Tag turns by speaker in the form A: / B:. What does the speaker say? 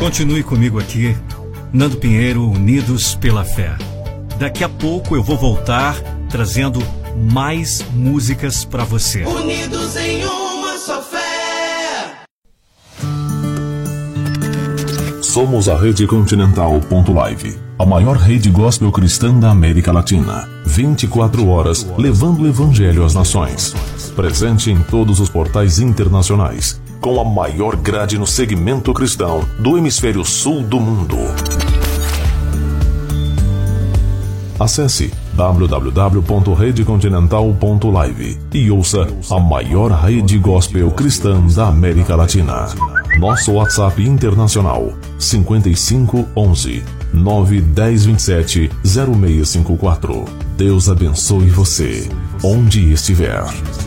A: Continue comigo aqui, Nando Pinheiro, Unidos pela Fé. Daqui a pouco eu vou voltar trazendo mais músicas para você.
B: Unidos em uma só fé.
C: Somos a Rede Continental.live, a maior rede gospel cristã da América Latina. 24 horas levando o evangelho às nações. Presente em todos os portais internacionais, com a maior grade no segmento cristão do hemisfério sul do mundo. Acesse www.redecontinental.live e ouça a maior rede gospel cristã da América Latina. Nosso WhatsApp internacional 55 11 910 27 0654. Deus abençoe você, onde estiver.